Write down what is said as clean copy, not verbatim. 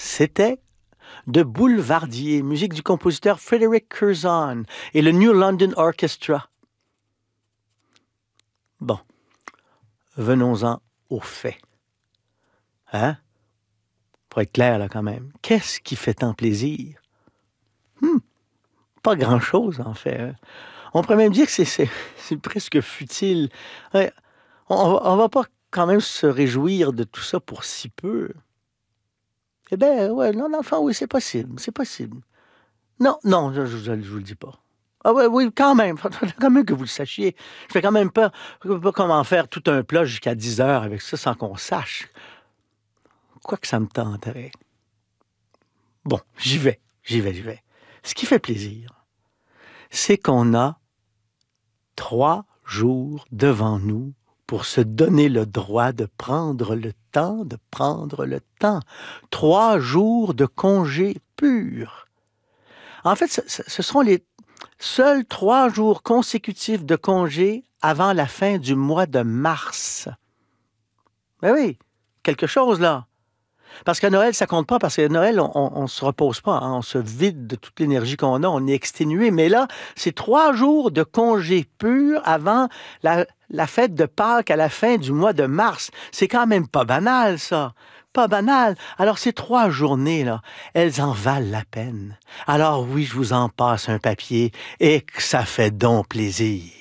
C'était de Boulevardier, musique du compositeur Frederick Curzon et le New London Orchestra. Bon, venons-en aux faits. Hein? Pour être clair, là, quand même. Qu'est-ce qui fait tant plaisir? Pas grand-chose, en fait. Hein. On pourrait même dire que c'est presque futile. Ouais, on va pas quand même se réjouir de tout ça pour si peu. Eh bien, ouais, non, enfin, oui, c'est possible, c'est possible. Non, non, je vous le dis pas. Ah ouais, oui, quand même, faudrait quand même que vous le sachiez. Je fais quand même pas comment faire tout un plat jusqu'à 10 heures avec ça sans qu'on sache. Quoi que ça me tenterait. Bon, j'y vais. Ce qui fait plaisir, c'est qu'on a 3 jours devant nous pour se donner le droit de prendre le temps, 3 jours de congé pur. En fait, ce seront les seuls 3 jours consécutifs de congé avant la fin du mois de mars. Ben oui, quelque chose là. Parce qu'à Noël, ça compte pas, parce qu'à Noël, on se repose pas, hein, on se vide de toute l'énergie qu'on a, on est exténué. Mais là, c'est 3 jours de congé pur avant la fête de Pâques à la fin du mois de mars. C'est quand même pas banal, ça. Pas banal. Alors, ces 3 journées-là, elles en valent la peine. Alors oui, je vous en passe un papier et que ça fait donc plaisir.